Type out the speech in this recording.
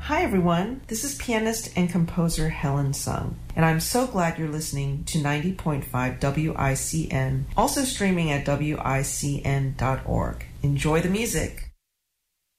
Hi everyone, this is pianist and composer Helen Sung, and I'm so glad you're listening to 90.5 WICN, also streaming at WICN.org. Enjoy the music.